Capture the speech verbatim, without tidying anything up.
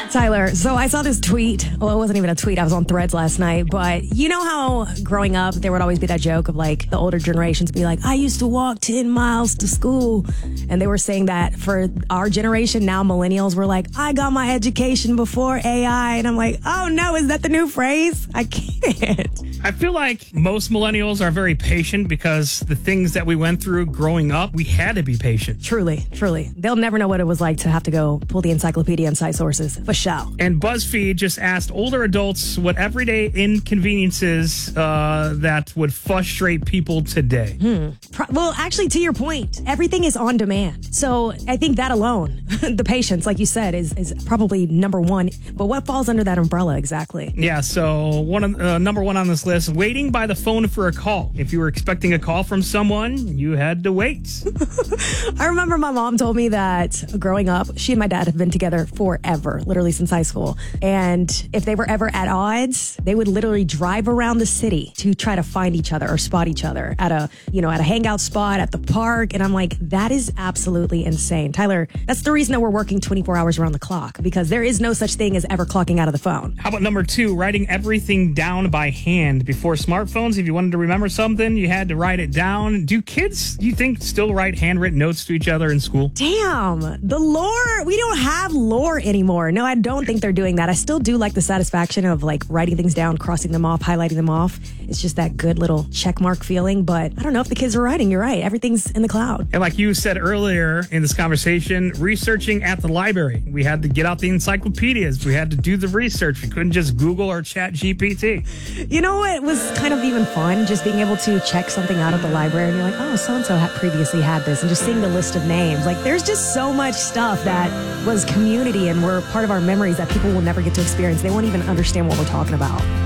Tyler, so I saw this tweet. Well, it wasn't even a tweet. I was on Threads last night. But you know how growing up, there would always be that joke of like the older generations be like, I used to walk ten miles to school. And they were saying that for our generation, now millennials were like, I got my education before A I. And I'm like, oh no, is that the new phrase? I can't. I feel like most millennials are very patient because the things that we went through growing up, we had to be patient. Truly, truly. They'll never know what it was like to have to go pull the encyclopedia and cite sources. For sure. And BuzzFeed just asked older adults what everyday inconveniences uh, that would frustrate people today. Hmm. Pro- well, actually, to your point, everything is on demand. So I think that alone, the patience, like you said, is, is probably number one. But what falls under that umbrella exactly? Yeah, so one of, uh, number one on this list, waiting by the phone for a call. If you were expecting a call from someone, you had to wait. I remember my mom told me that growing up, she and my dad have been together forever, literally since high school. And if they were ever at odds, they would literally drive around the city to try to find each other or spot each other at a, you know, at a hangout spot, at the park. And I'm like, that is absolutely insane. Tyler, that's the reason that we're working twenty-four hours around the clock, because there is no such thing as ever clocking out of the phone. How about number two, writing everything down by hand? Before smartphones, if you wanted to remember something, you had to write it down. Do kids, you think, still write handwritten notes to each other in school? Damn, the lore. We don't have lore anymore. No, I don't think they're doing that. I still do like the satisfaction of like writing things down, crossing them off, highlighting them off. It's just that good little check mark feeling. But I don't know if the kids are writing. You're right. Everything's in the cloud. And like you said earlier in this conversation, researching at the library. We had to get out the encyclopedias. We had to do the research. We couldn't just Google or chat G P T. You know what was kind of even fun? Just being able to check something out at the library and you're like, oh, so-and-so had previously had this, and just seeing the list of names. Like, there's just so much stuff that was community and were part of our memories that people will never get to experience. They won't even understand what we're talking about.